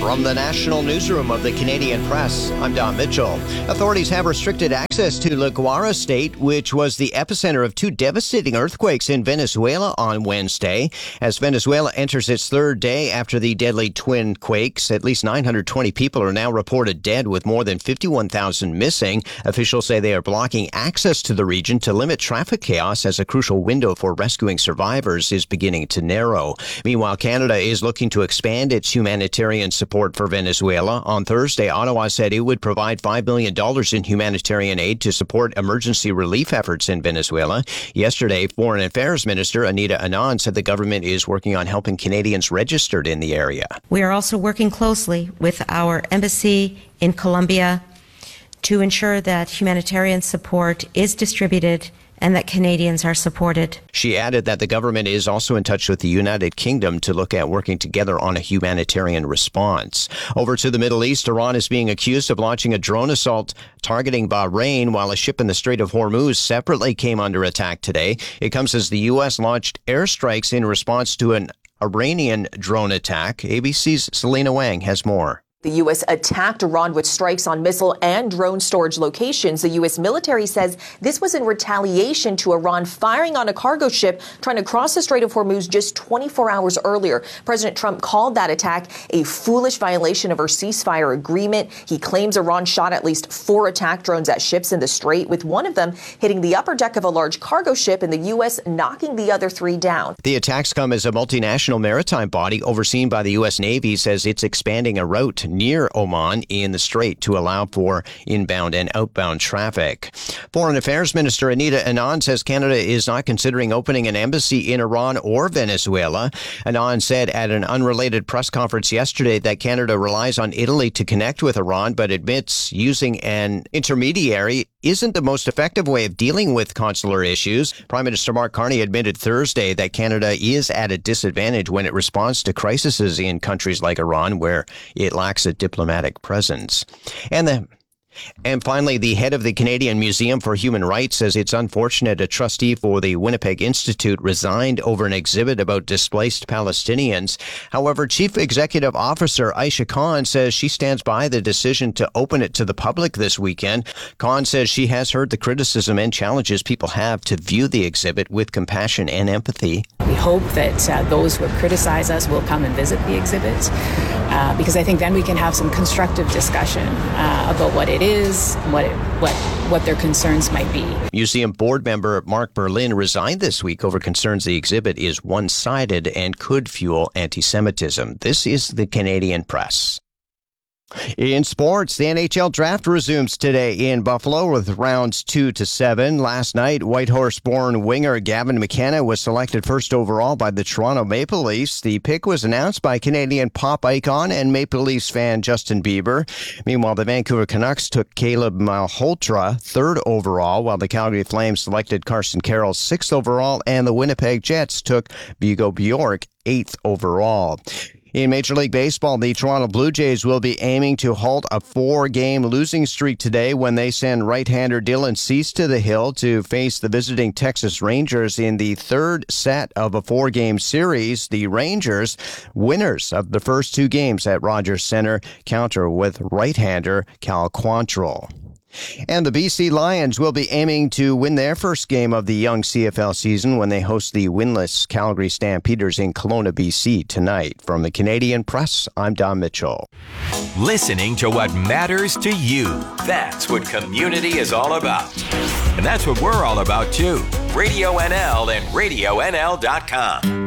From the National Newsroom of the Canadian Press, I'm Don Mitchell. Authorities have restricted access to La Guaira State, which was the epicenter of two devastating earthquakes in Venezuela on Wednesday. As Venezuela enters its third day after the deadly twin quakes, at least 920 people are now reported dead, with more than 51,000 missing. Officials say they are blocking access to the region to limit traffic chaos as a crucial window for rescuing survivors is beginning to narrow. Meanwhile, Canada is looking to expand its humanitarian support for Venezuela. On Thursday, Ottawa said it would provide $5 million in humanitarian aid to support emergency relief efforts in Venezuela. Yesterday, Foreign Affairs Minister Anita Anand said the government is working on helping Canadians registered in the area. We are also working closely with our embassy in Colombia to ensure that humanitarian support is distributed and that Canadians are supported. She added that the government is also in touch with the United Kingdom to look at working together on a humanitarian response. Over to the Middle East, Iran is being accused of launching a drone assault targeting Bahrain, while a ship in the Strait of Hormuz separately came under attack today. It comes as the U.S. launched airstrikes in response to an Iranian drone attack. ABC's Selena Wang has more. The U.S. attacked Iran with strikes on missile and drone storage locations. The U.S. military says this was in retaliation to Iran firing on a cargo ship trying to cross the Strait of Hormuz just 24 hours earlier. President Trump called that attack a foolish violation of our ceasefire agreement. He claims Iran shot at least 4 attack drones at ships in the Strait, with one of them hitting the upper deck of a large cargo ship and the U.S. knocking the other 3 down. The attacks come as a multinational maritime body overseen by the U.S. Navy says it's expanding a route near Oman in the Strait to allow for inbound and outbound traffic. Foreign Affairs Minister Anita Anand says Canada is not considering opening an embassy in Iran or Venezuela. Anand said at an unrelated press conference yesterday that Canada relies on Italy to connect with Iran, but admits using an intermediary isn't the most effective way of dealing with consular issues. Prime Minister Mark Carney admitted Thursday that Canada is at a disadvantage when it responds to crises in countries like Iran, where it lacks a diplomatic presence. And finally, the head of the Canadian Museum for Human Rights says it's unfortunate a trustee for the Winnipeg Institute resigned over an exhibit about displaced Palestinians. However, Chief Executive Officer Aisha Khan says she stands by the decision to open it to the public this weekend. Khan says she has heard the criticism and challenges people have to view the exhibit with compassion and empathy. We hope that those who have criticized us will come and visit the exhibit, because I think then we can have some constructive discussion about what it is, what their concerns might be. Museum board member Mark Berlin resigned this week over concerns the exhibit is one-sided and could fuel anti-Semitism. This is the Canadian Press. In sports, the NHL draft resumes today in Buffalo with rounds 2 to 7. Last night, Whitehorse-born winger Gavin McKenna was selected first overall by the Toronto Maple Leafs. The pick was announced by Canadian pop icon and Maple Leafs fan Justin Bieber. Meanwhile, the Vancouver Canucks took Caleb Malhotra third overall, while the Calgary Flames selected Carson Carroll 6th overall, and the Winnipeg Jets took Vigo Bjork 8th overall. In Major League Baseball, the Toronto Blue Jays will be aiming to halt a 4-game losing streak today when they send right-hander Dylan Cease to the hill to face the visiting Texas Rangers in the third set of a 4-game series. The Rangers, winners of the first 2 games at Rogers Center, counter with right-hander Cal Quantrill. And the BC Lions will be aiming to win their first game of the young CFL season when they host the winless Calgary Stampeders in Kelowna, BC tonight. From the Canadian Press, I'm Don Mitchell. Listening to what matters to you. That's what community is all about. And that's what we're all about, too. Radio NL and RadioNL.com.